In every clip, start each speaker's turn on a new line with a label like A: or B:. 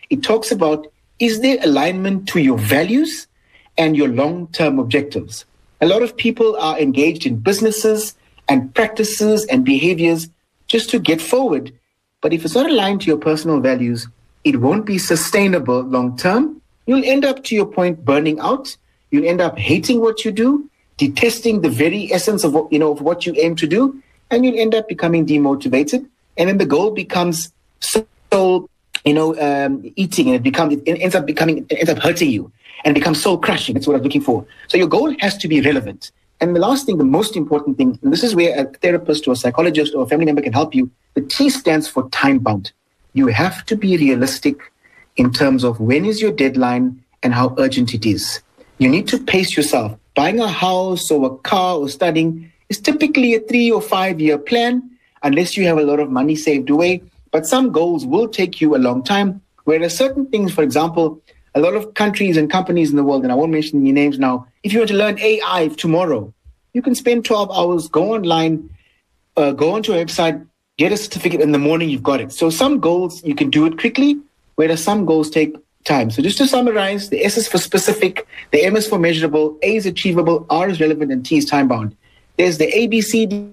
A: It talks about, is there alignment to your values and your long-term objectives? A lot of people are engaged in businesses and practices and behaviors just to get forward. But if it's not aligned to your personal values, it won't be sustainable long-term. You'll end up, to your point, burning out. You'll end up hating what you do, detesting the very essence of what you aim to do, and you'll end up becoming demotivated. And then the goal becomes soul, eating, and it ends up hurting you, and it becomes soul crushing. That's what I'm looking for. So your goal has to be relevant. And the last thing, the most important thing, and this is where a therapist or a psychologist or a family member can help you, the T stands for time bound. You have to be realistic in terms of when is your deadline and how urgent it is. You need to pace yourself. Buying a house or a car or studying is typically a 3 or 5 year plan, unless you have a lot of money saved away. But some goals will take you a long time, whereas certain things, for example, a lot of countries and companies in the world, and I won't mention any names now, if you want to learn AI tomorrow, you can spend 12 hours, go online, go onto a website, get a certificate in the morning, you've got it. So some goals, you can do it quickly, whereas some goals take time. So just to summarize, the S is for specific, the M is for measurable, A is achievable, R is relevant, and T is time-bound. There's the ABCDE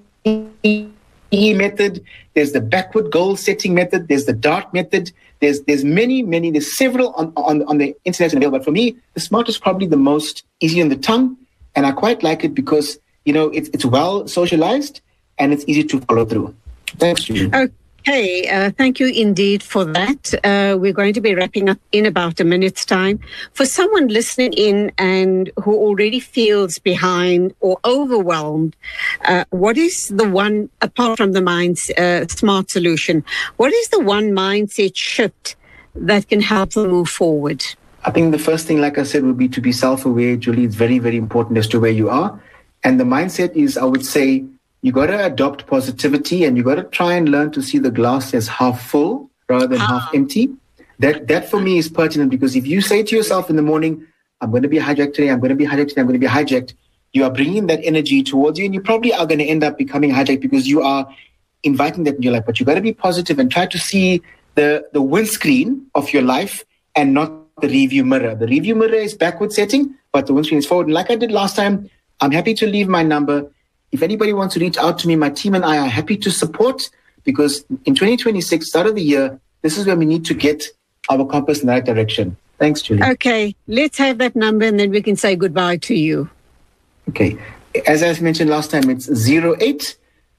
A: method, there's the backward goal-setting method, there's the DART method, there's many, there's several on the internet available. But for me, the SMART is probably the most easy on the tongue, and I quite like it because, it's well socialized and it's easy to follow through. Thanks, Julie.
B: Okay, thank you indeed for that. We're going to be wrapping up in about a minute's time. For someone listening in and who already feels behind or overwhelmed, what is the one, apart from the SMART solution, what is the one mindset shift that can help them move forward?
A: I think the first thing, like I said, would be to be self-aware, Julie. It's very, very important as to where you are. And the mindset is, I would say, you got to adopt positivity, and you got to try and learn to see the glass as half full rather than half empty. That for me is pertinent, because if you say to yourself in the morning, I'm going to be hijacked today, I'm going to be hijacked today, I'm going to be hijacked, you are bringing that energy towards you, and you probably are going to end up becoming hijacked because you are inviting that in your life. But you got to be positive and try to see the windscreen of your life and not the review mirror. The review mirror is backward setting, but the windscreen is forward. And like I did last time, I'm happy to leave my number. If anybody wants to reach out to me, my team and I are happy to support, because in 2026, start of the year, this is where we need to get our compass in the right direction. Thanks, Julie.
B: Okay, let's have that number and then we can say goodbye to you.
A: Okay. As I mentioned last time, it's 08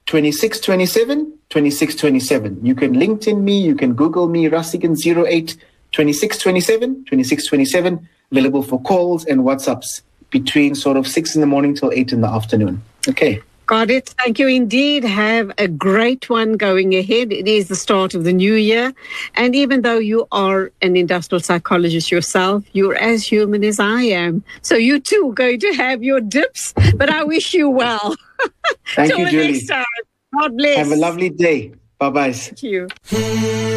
A: 2627 2627. You can LinkedIn me, you can Google me, Rasigan 08 2627 2627, available for calls and WhatsApps between sort of 6 in the morning till 8 in the afternoon. Okay.
B: Got it. Thank you indeed. Have a great one going ahead. It is the start of the new year. And even though you are an industrial psychologist yourself, you're as human as I am. So you too are going to have your dips, but I wish you well.
A: Thank you, Julie.
B: Next time. God bless.
A: Have a lovely day. Bye-bye.
B: Thank you.